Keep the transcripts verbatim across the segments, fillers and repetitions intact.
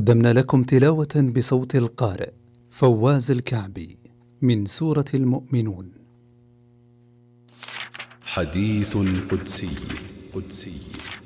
قدمنا لكم تلاوة بصوت القارئ فواز الكعبي من سورة المؤمنون. حديث قدسي قدسي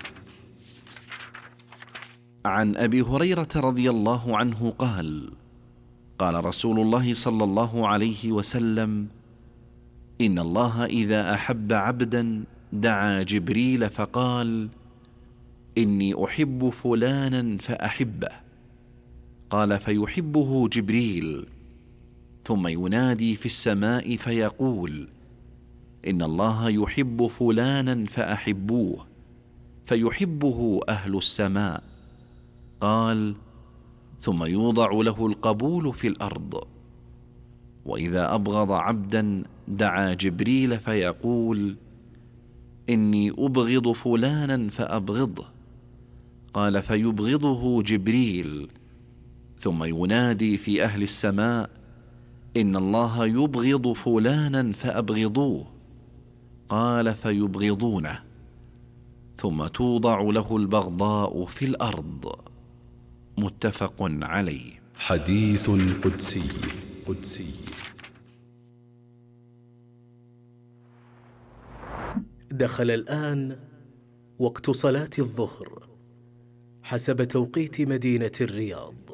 عن أبي هريرة رضي الله عنه قال: قال رسول الله صلى الله عليه وسلم: إن الله إذا أحب عبدا دعا جبريل فقال: إني أحب فلانا فأحبه. قال: فيحبه جبريل، ثم ينادي في السماء فيقول: إن الله يحب فلانا فأحبوه، فيحبه أهل السماء. قال: ثم يوضع له القبول في الأرض. وإذا أبغض عبدا دعا جبريل فيقول: إني أبغض فلانا فأبغضه. قال: فيبغضه جبريل، ثم ينادي في أهل السماء: إن الله يبغض فلانا فأبغضوه. قال: فيبغضونه، ثم توضع له البغضاء في الأرض. متفق عليه. حديث قدسي قدسي دخل الآن وقت صلاة الظهر حسب توقيت مدينة الرياض.